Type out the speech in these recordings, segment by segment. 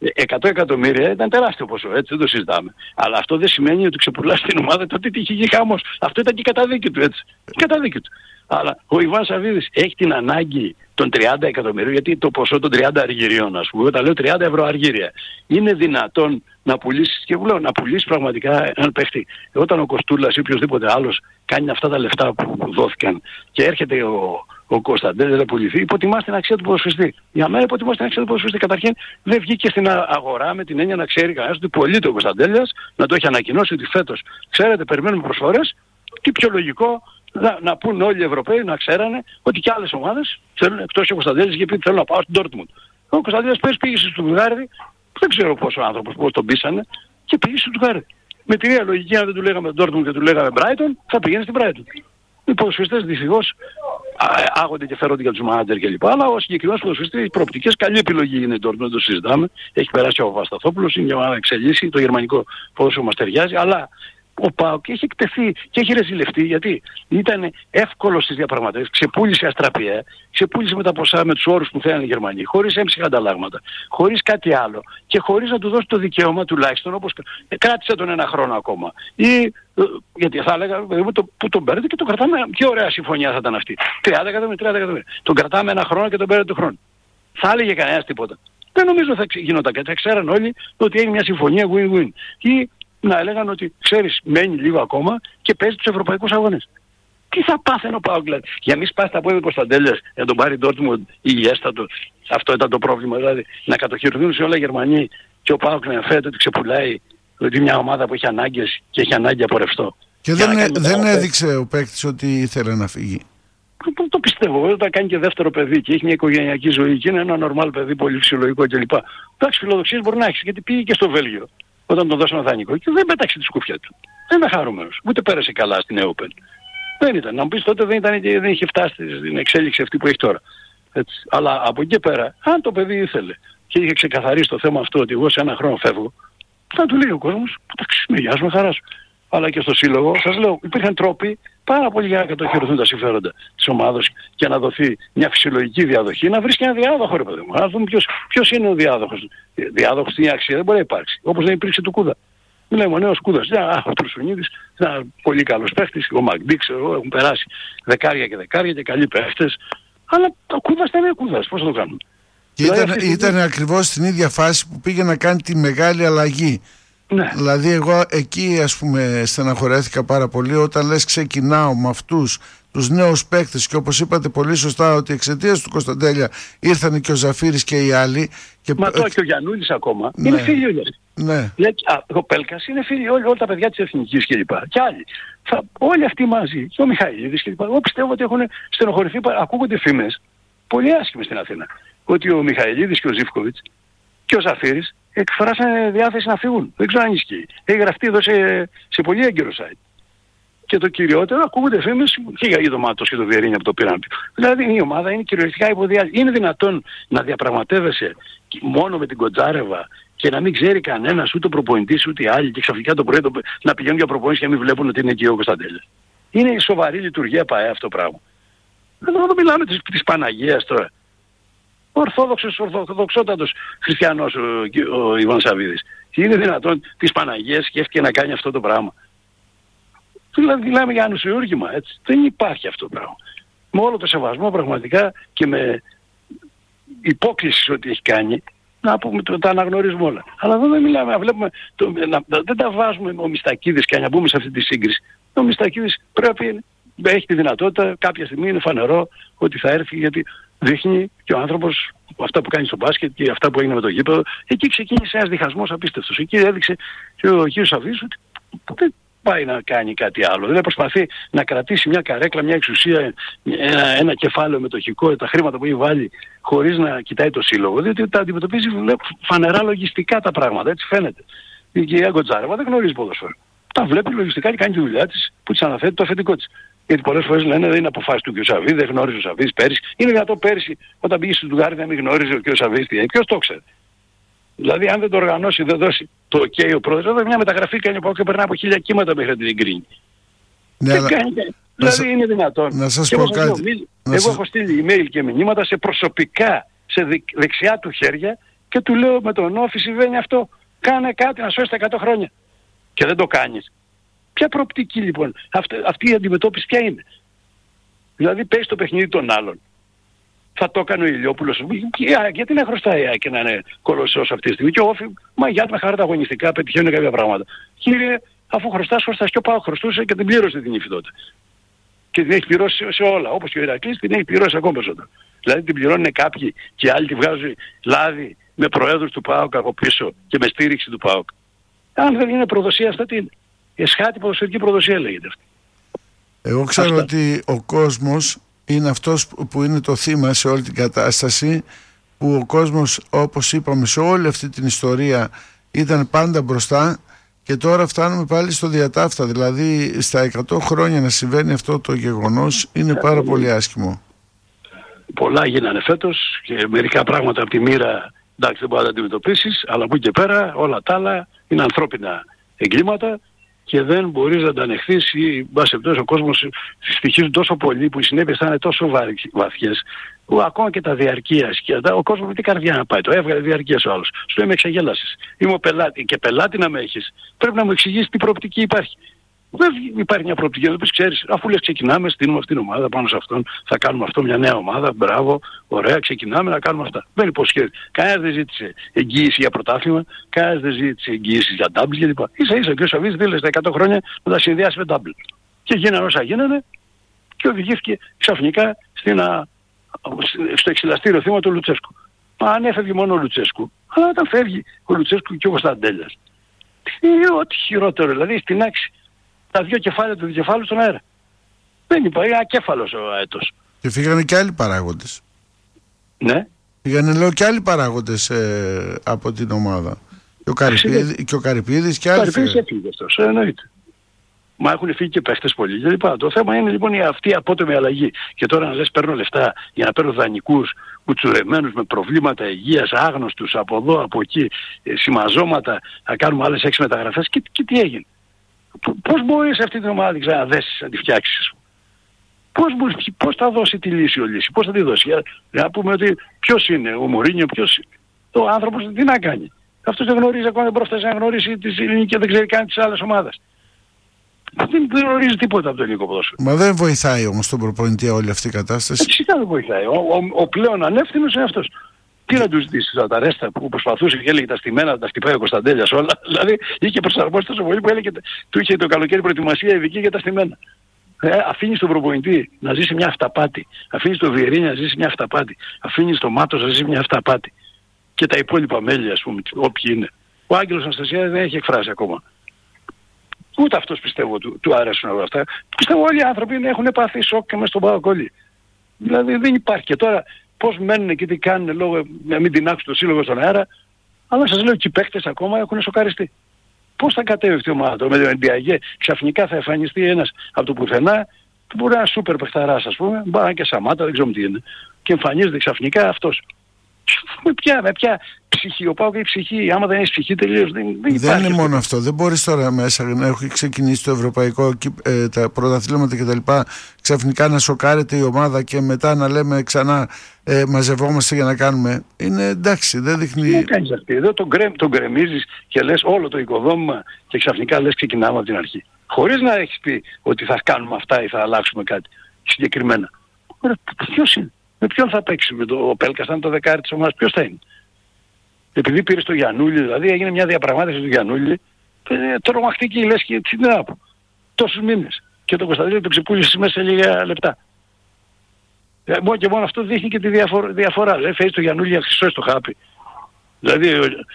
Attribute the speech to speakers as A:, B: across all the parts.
A: 100 εκατομμύρια ήταν τεράστιο ποσό, έτσι δεν το συζητάμε. Αλλά αυτό δεν σημαίνει ότι ξεπουλάς την ομάδα, τότε είχε γίνει χαμός. Αυτό ήταν και η καταδίκη του, έτσι. Η καταδίκη του. Αλλά ο Ιβάν Σαββίδης έχει την ανάγκη των 30 εκατομμυρίων, γιατί το ποσό των 30 αργυρίων, ας πούμε, όταν λέω 30 ευρώ αργύρια, είναι δυνατόν να πουλήσεις, και λέω, να πουλήσεις πραγματικά έναν παίχτη. Όταν ο Κοστούλας ή οποιοδήποτε άλλος κάνει αυτά τα λεφτά που δόθηκαν και έρχεται ο Κωνσταντέλιας να πουληθεί, υποτιμάς την αξία του ποδοσφαιριστή. Για μένα υποτιμάς την αξία του ποδοσφαιριστή. Καταρχήν δεν βγήκε στην αγορά με την έννοια να ξέρει κανένας ότι πωλείται ο Κωνσταντέλιας, να το έχει ανακοινώσει ότι φέτος, ξέρετε, περιμένουμε προσφορές, και πιο λογικό να πούν όλοι οι Ευρωπαίοι, να ξέρανε ότι και άλλες ομάδες θέλουν, εκτός και ο Κωνσταντέλιας, γιατί θέλουν να πάω στην Ντόρτμουντ. Ο Κωνσταντέλιας πέρυσι πήγε στο Στουτγκάρδι, δεν ξέρω πόσο άνθρωπος, πώς τον πείσανε, και πήγε στο Στουτγκάρδι. Με τη ίδια λογική, αν δεν του λέγαμε Ντόρτμουντ και του λέγαμε Μπράιτον, θα πήγαινε στην Μπράιτον. Οι ποδοσφαιριστές δυστυχώς άγονται και φέρονται για τους μάνατζερ κλπ. Αλλά ο συγκεκριμένος ποδοσφαιριστής έχει προοπτικές. Καλή επιλογή είναι η Ντόρτμουντ, δεν το συζητάμε. Έχει περάσει ο Παπασταθόπουλος, είναι για να εξελίσσει. Το γερμανικό ποδόσφαιρο μας ταιριάζει. Αλλά ο ΠΑΟΚ έχει εκτεθεί και έχει ρεζιλευτεί, γιατί ήταν εύκολο στις διαπραγματεύσεις, ξεπούλησε αστραπιαία, ξεπούλησε με τα ποσά, με τους όρους που θέλανε οι Γερμανοί, χωρίς έμψυχα ανταλλάγματα, χωρίς κάτι άλλο και χωρίς να του δώσει το δικαίωμα τουλάχιστον, όπως κράτησε τον ένα χρόνο ακόμα. Ή, γιατί θα έλεγα, που τον παίρνετε και τον κρατάμε, πιο ωραία συμφωνία θα ήταν αυτή. 30 εκατομμύρια. Τον κρατάμε ένα χρόνο και τον παίρνετε του χρόνου. Θα έλεγε κανένας τίποτα. Δεν νομίζω θα γινόταν κάτι. Θα ξέραν όλοι ότι έγινε μια συμφωνία win-win. Ή να έλεγαν ότι ξέρεις, μένει λίγο ακόμα και παίζει τους ευρωπαϊκούς αγώνες. Τι θα πάθαινε ο ΠΑΟΚ, δηλαδή? Για μη σπάσει τα πόδια του Κωνσταντέλιας, να τον πάρει Ντόρτμουντ υγιέστατο. Αυτό ήταν το πρόβλημα, δηλαδή. Να κατοχυρωθούν σε όλα οι Γερμανοί και ο ΠΑΟΚ να εμφαίνεται ότι ξεπουλάει, ότι μια ομάδα που έχει ανάγκες και έχει ανάγκη από ρευστό.
B: Και δεν έδειξε ο παίκτης ότι ήθελε να φύγει.
A: Το πιστεύω. Όταν κάνει και δεύτερο παιδί και έχει μια οικογενειακή ζωή και είναι ένα νορμάλ παιδί, πολύ φυσιολογικό κλπ. Εντάξει, φιλοδοξίες μπορεί να έχει, γιατί πήγε και στο Βέλγιο όταν τον δώσαμε δανεικό και δεν πέταξε τη σκούφια του. Δεν ήταν χαρούμενος. Ούτε πέρασε καλά στην Open. Δεν ήταν. Να μου πεις τότε δεν είχε φτάσει στην εξέλιξη αυτή που έχει τώρα. Έτσι. Αλλά από εκεί πέρα, αν το παιδί ήθελε και είχε ξεκαθαρίσει το θέμα αυτό ότι εγώ σε ένα χρόνο φεύγω, θα του λέει ο κόσμος, εντάξει, με γεια σου, με χαρά σου. Αλλά και στο σύλλογο, σας λέω, υπήρχαν τρόποι πάρα πολύ για να κατοχυρωθούν τα συμφέροντα της ομάδας και να δοθεί μια φυσιολογική διαδοχή, να βρει και ένα διάδοχο, ρε παιδί μου. Να δούμε ποιος είναι ο διάδοχος. Διάδοχος στην αξία δεν μπορεί να υπάρξει. Όπως δεν υπήρξε του Κούδα. Μιλάμε ο νέος Κούδας. Ο Τρουσουνίδης, ένα πολύ καλός παίχτης. Ο Μαγντή, ξέρω, έχουν περάσει δεκάρια και καλοί παίχτες. Αλλά ο Κούδας ήταν Κούδας. Πώς θα το κάνουμε?
B: Και ήταν ακριβώς στην ίδια φάση που πήγε να κάνει τη μεγάλη αλλαγή. Ναι. Δηλαδή εγώ εκεί, ας πούμε, στεναχωρέθηκα πάρα πολύ όταν λες ξεκινάω με αυτούς τους νέους παίκτες και όπως είπατε πολύ σωστά ότι εξαιτίας του Κωνσταντέλια ήρθαν και ο Ζαφύρης και οι άλλοι.
A: Μα τώρα και ο Γιαννούλης ακόμα. Ναι. Είναι φίλοι όλοι.
B: Ναι.
A: Ο Πέλκας είναι φίλοι όλα τα παιδιά της Εθνικής κλπ. Και άλλοι. Όλοι αυτοί μαζί. Και ο Μιχαηλίδης κλπ. Εγώ πιστεύω ότι έχουν στενοχωρηθεί. Ακούγονται φήμες πολύ άσχημες στην Αθήνα. Ότι ο Μιχαηλίδης και ο Ζίβκοβιτς και ο Ζαφύρης εκφράσανε διάθεση να φύγουν. Δεν ξέρω αν ισχύει. Έχει γραφτεί εδώ σε πολύ έγκαιρο site. Και το κυριότερο, ακούγονται φήμες και για το Μάτος και το Βιερίνια που το πήραν. Δηλαδή η ομάδα είναι κυριολεκτικά υποδιάλυση. Είναι δυνατόν να διαπραγματεύεσαι μόνο με την Κοντζάρεβα και να μην ξέρει κανένας, ούτε ο προπονητής ούτε οι άλλοι, και ξαφνικά το πρωί να πηγαίνουν για προπονήσεις και να μην βλέπουν ότι είναι εκεί ο Κωνσταντέλιας? Είναι η σοβαρή λειτουργία ΠΑΕ αυτό το πράγμα. Δεν το μιλάμε της Παναγίας τώρα. Ορθόδοξότατος χριστιανός ο Ιβάν Σαββίδης. Και είναι δυνατόν της Παναγίας σκέφτηκε να κάνει αυτό το πράγμα? Δηλαδή μιλάμε για ανουσιούργημα, έτσι. Δεν υπάρχει αυτό το πράγμα. Με όλο το σεβασμό πραγματικά και με υπόκληση ότι έχει κάνει, να πούμε, τα αναγνωρίζουμε όλα. Αλλά εδώ δεν μιλάμε, βλέπουμε, δεν τα βάζουμε ο Μιστακίδης και να μπούμε σε αυτή τη σύγκριση. Ο Μιστακίδης πρέπει, έχει τη δυνατότητα, κάποια στιγμή είναι φανερό ότι θα έρθει, γιατί δείχνει και ο άνθρωπος αυτά που κάνει στο μπάσκετ και αυτά που έγινε με το γήπεδο. Εκεί ξεκίνησε ένας διχασμός απίστευτος. Εκεί έδειξε και ο κ. Σαββίδης ότι δεν πάει να κάνει κάτι άλλο. Δηλαδή προσπαθεί να κρατήσει μια καρέκλα, μια εξουσία, ένα κεφάλαιο μετοχικό, τα χρήματα που έχει βάλει, χωρίς να κοιτάει το σύλλογο, διότι τα αντιμετωπίζει φανερά λογιστικά τα πράγματα, έτσι φαίνεται. Η κυρία Γκοτζάρεβα δεν γνωρίζει ποδόσφαιρο. Τα βλέπει λογιστικά και κάνει τη δουλειά της που της αναθέτει το αφεντικό της. Γιατί πολλές φορές λένε δεν είναι αποφάση του κ. Σαββίδη, δεν γνώριζε ο Σαββίδης πέρυσι. Είναι δυνατό πέρυσι όταν πήγε στο Τουγάρι να μην γνώριζε ο κ. Σαββίδης τι έγινε? Ποιος το ξέρει? Δηλαδή αν δεν το οργανώσει, δεν δώσει το OK ο πρόεδρος, μια μεταγραφή κάνει και περνά από 1000 κύματα μέχρι να την εγκρίνει.
B: Ναι,
A: δηλαδή είναι δυνατόν?
B: Να σας πω κάτι.
A: Εγώ έχω στείλει email και μηνύματα σε προσωπικά, σε δεξιά του χέρια και του λέω με τον Όφη συμβαίνει αυτό. Κάνε κάτι να σώσει τα 100 χρόνια. Και δεν το κάνεις. Ποια προοπτική λοιπόν, αυτή η αντιμετώπιση ποια είναι? Δηλαδή παίζει το παιχνίδι των άλλων. Θα το έκανε ο Ηλιόπουλος. Γιατί να χρωστάει η ΑΕΚ και να είναι κολοσσός αυτή τη στιγμή? Και ο Όφη, μαγιά του με χαρά τα αγωνιστικά, πετυχαίνουν κάποια πράγματα. Κύριε, αφού χρωστάς και ο ΠΑΟΚ χρωστούσε και την πλήρωσε την ύφη τότε. Και την έχει πληρώσει σε όλα. Όπως και ο Ηρακλής την έχει πληρώσει ακόμα περισσότερο. Δηλαδή την πληρώνουν κάποιοι και άλλοι τη βγάζουν λάδι με προέδρους του ΠΑΟΚ από πίσω και με στήριξη του ΠΑΟΚ. Αν δεν είναι προδοσία, αυτά τι είναι? Εσχάτη ποδοσφαιρική προδοσία λέγεται αυτή.
B: Εγώ ξέρω ότι ο κόσμος είναι αυτός που είναι το θύμα σε όλη την κατάσταση, που ο κόσμος, όπως είπαμε, σε όλη αυτή την ιστορία ήταν πάντα μπροστά και τώρα φτάνουμε πάλι στο διατάφτα. Δηλαδή στα 100 χρόνια να συμβαίνει αυτό το γεγονός είναι πάρα πολύ άσχημο.
A: Πολλά γίνανε φέτος και μερικά πράγματα από τη μοίρα εντάξει δεν μπορεί να τα αντιμετωπίσεις, αλλά από εκεί και πέρα όλα τα άλλα είναι ανθρώπινα εγκλήματα και δεν μπορείς να τα ανεχθείς ή μπας ο κόσμος στοιχίζουν τόσο πολύ που οι συνέπειες θα είναι τόσο βαθιές που ακόμα και τα διαρκείας και ο κόσμος με τι καρδιά να πάει, το έβγαλε διαρκείας ο άλλος. Σου λέει με εξαγέλασες. Είμαι ο πελάτη και πελάτη να με έχεις. Πρέπει να μου εξηγήσεις τι προοπτική υπάρχει. Δεν υπάρχει μια προοπτική, δεν πεις ξέρεις, αφού λες ξεκινάμε, στείλουμε αυτήν την ομάδα πάνω σε αυτόν, θα κάνουμε αυτό μια νέα ομάδα, μπράβο, ωραία, ξεκινάμε να κάνουμε αυτά. Δεν υποσχέθηκε. Κανένας δεν ζήτησε εγγύηση για πρωτάθλημα, κανένας δεν ζήτησε εγγύηση για double κλπ. Ίσα ίσα και ο Σαββίδης δήλωσε τα 100 χρόνια να τα συνδυάσει με double. Και γίνανε όσα γίνανε και οδηγήθηκε ξαφνικά στο εξηλαστήριο θύμα του Λουτσέσκου. Μα αν έφευγε μόνο ο Λουτσέσκου, αλλά όταν φεύγει ο Λουτσέσκου και ο Κωνσταντέλιας, ό,τι χειρότερο, δηλαδή στην άξη. Τα δύο κεφάλια του δικεφάλου στον αέρα. Δεν υπάρχει ακέφαλος ο αέτος.
B: Και φύγανε και άλλοι παράγοντες.
A: Ναι.
B: Φύγανε λέω και άλλοι παράγοντες από την ομάδα. Και ο Καρυπίδης και άλλοι. Ο
A: Καρυπίδης έφυγε αυτός, εννοείται. Μα έχουν φύγει και παίχτες πολλοί και λοιπά. Το θέμα είναι λοιπόν αυτή η απότομη αλλαγή. Και τώρα να λες παίρνω λεφτά για να παίρνω δανεικούς κουτσουρεμένους με προβλήματα υγείας, άγνωστους από εδώ, από εκεί, συμμαζώματα, να κάνουμε άλλες 6 μεταγραφές και τι έγινε? Πώς μπορείς αυτή την ομάδα να να δέσεις, να τη φτιάξεις? Πώς θα δώσει τη λύση ο Λύση? Πώς θα τη δώσει? Για να πούμε ότι ποιος είναι ο Μουρίνιο, ποιος είναι ο άνθρωπος, τι να κάνει? Αυτός δεν γνωρίζει ακόμα, δεν πρόφτασε να γνωρίσει τις ελληνικές, δεν ξέρει καν τις άλλες ομάδες. Δεν γνωρίζει τίποτα από το ελληνικό ποδόσφαιρο.
B: Μα δεν βοηθάει όμως τον προπονητή όλη αυτή η κατάσταση.
A: Φυσικά δεν βοηθάει. Ο πλέον ανεύθυνος είναι αυτός. Τι να του ζητήσεις τα ρέστα που προσπαθούσε και έλεγε τα στημένα, τα στυπάει ο Κωνσταντέλιας όλα. Δηλαδή είχε προσαρμόσει τόσο πολύ που έλεγε του είχε το καλοκαίρι προετοιμασία ειδική για τα στημένα. Αφήνεις τον προπονητή να ζήσει μια αυταπάτη. Αφήνεις τον Βιερίνη να ζήσει μια αυταπάτη. Αφήνεις τον Μάτος να ζήσει μια αυταπάτη. Και τα υπόλοιπα μέλη, ας πούμε, όποιοι είναι. Ο Άγγελος Αναστασιάδης δεν έχει εκφράσει ακόμα. Ούτε αυτός πιστεύω του αρέσουν όλα αυτά. Πιστεύω όλοι οι άνθρωποι έχουν πάθει σοκ και μέσα στον ΠΑΟΚ όλοι. Δηλαδή δεν υπάρχει. Και τώρα πώς μένουν και τι κάνουν λόγω να μην την άκουσουν το σύλλογο στον αέρα. Αλλά σας λέω και οι παίκτες ακόμα έχουν σοκαριστεί. Πώς θα κατέβει αυτή η ομάδα με τον Ndiaye? Ξαφνικά θα εμφανιστεί ένας από το πουθενά που μπορεί να είναι σούπερ παιχταράς, ας πούμε, μπορεί να είναι και Σαμάτα, δεν ξέρω τι είναι. Και εμφανίζεται ξαφνικά αυτός. Με ποια ψυχή? Ο ΠΑΟΚ έχει ψυχή. Άμα δεν έχει ψυχή τελείως δεν υπάρχει.
B: Δεν είναι μόνο αυτό. Δεν μπορείς τώρα μέσα να έχει ξεκινήσει το ευρωπαϊκό, τα πρωταθλήματα κτλ. Ξαφνικά να σοκάρεται η ομάδα και μετά να λέμε ξανά μαζευόμαστε για να κάνουμε. Είναι εντάξει, δεν δείχνει.
A: Δεν κάνεις αυτή. Εδώ τον γκρεμίζεις και λες όλο το οικοδόμημα και ξαφνικά λες ξεκινάμε από την αρχή. Χωρίς να έχεις πει ότι θα κάνουμε αυτά ή θα αλλάξουμε κάτι συγκεκριμένα. Ποιος είναι? Με ποιον θα παίξει? Ο Πέλκας θα είναι το δεκάρι της ομάδας? Ποιος θα είναι? Επειδή πήρε στο Γιαννούλη, δηλαδή έγινε μια διαπραγμάτευση του Γιαννούλη τρομακτική, λες και τι να πω. Τόσους μήνες. Και τον Κωνσταντίνο τον ξεπούλησε μέσα σε λίγα λεπτά. Μόνο και μόνο αυτό δείχνει και τη διαφορά. Δηλαδή φέρει το Γιαννούλη για χρυσό στο χάπι. Δηλαδή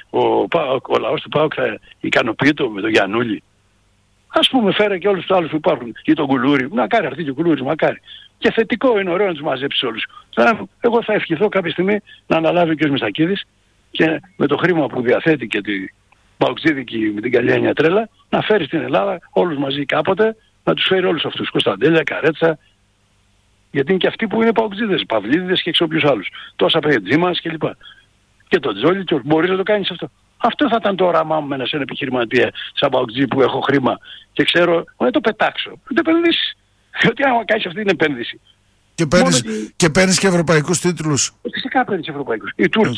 A: ο λαός του ΠΑΟΚ θα ικανοποιείται με τον Γιαννούλη. Ας πούμε φέρε και όλους τους άλλους που υπάρχουν. Ή τον Κουλούρη. Μακάρι αυτή και ο Κουλούρης, μακάρι. Και θετικό είναι, ωραίο να τους μαζέψει όλους. Εγώ θα ευχηθώ κάποια στιγμή να αναλάβει και ο Μιστακίδης και με το χρήμα που διαθέτει και την παοξίδικη με την καλή έννοια τρέλα να φέρει στην Ελλάδα όλους μαζί κάποτε, να τους φέρει όλους αυτούς. Κωνσταντέλια, Καρέτσα, γιατί είναι και αυτοί που είναι παοξίδες, Παυλίδες και ξέρω ποιους άλλους. Τόσα Τζίμας κλπ. Και τον Τζόλι, μπορείς να το κάνεις αυτό. Αυτό θα ήταν το όραμά μου σε ένα επιχειρηματία σαν παοξίδι που έχω χρήμα και ξέρω να το πετάξω, να το επενδύσεις. Διότι άμα κάνεις αυτή την επένδυση.
B: Και παίρνεις και ευρωπαϊκούς τίτλους.
A: Φυσικά παίρνεις ευρωπαϊκούς. Οι Τούρκοι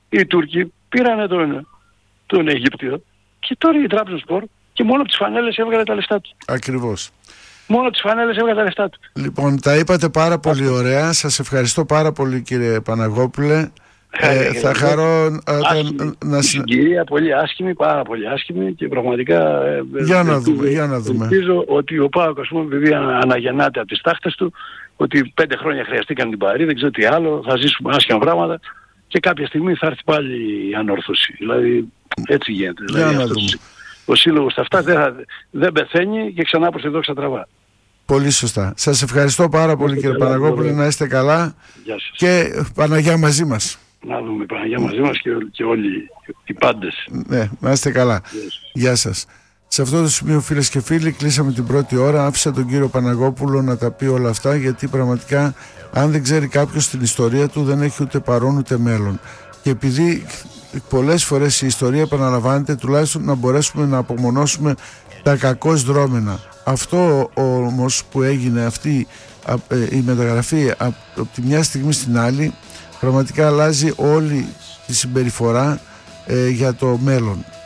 A: οι Τούρκοι πήρανε τον Αιγύπτιο και τώρα η Τρabzonspor και μόνο από τις φανέλες έβγαλε τα λεφτά του.
B: Ακριβώς.
A: Μόνο τις φανέλες έβγαλε τα λεφτά του.
B: Λοιπόν, τα είπατε πάρα πολύ ωραία. Σας ευχαριστώ πάρα πολύ, κύριε Παναγόπουλε. Θα χαρώ
A: να συγκυρία πολύ άσχημη, πάρα πολύ άσχημη και πραγματικά
B: για να δούμε.
A: Ελπίζω ότι ο ΠΑΟΚ, ας πούμε, επειδή αναγεννάται από τις τάχτες του, ότι 5 χρόνια χρειαστήκαν την Παρί, δεν ξέρω τι άλλο, θα ζήσουμε άσχημα πράγματα και κάποια στιγμή θα έρθει πάλι η ανόρθωση. Δηλαδή έτσι γίνεται. Δηλαδή, ο σύλλογος σε αυτά δεν πεθαίνει και ξανά προς τη δόξα τραβά.
B: Πολύ σωστά. Σας ευχαριστώ πάρα πολύ, κύριε Παναγόπουλε, να είστε καλά.
A: Γεια σας.
B: Και Παναγιά μαζί μας.
A: Να δούμε Παναγιά μαζί μας και όλοι οι πάντες.
B: Ναι, να είστε καλά. Γεια σας. Σε αυτό το σημείο, φίλες και φίλοι, κλείσαμε την πρώτη ώρα. Άφησα τον κύριο Παναγόπουλο να τα πει όλα αυτά, γιατί πραγματικά αν δεν ξέρει κάποιος την ιστορία του, δεν έχει ούτε παρόν ούτε μέλλον. Και επειδή πολλές φορές η ιστορία επαναλαμβάνεται, τουλάχιστον να μπορέσουμε να απομονώσουμε τα κακώς δρόμενα. Αυτό όμως που έγινε, αυτή η μεταγραφή από τη μια στιγμή στην άλλη, πραγματικά αλλάζει όλη τη συμπεριφορά για το μέλλον.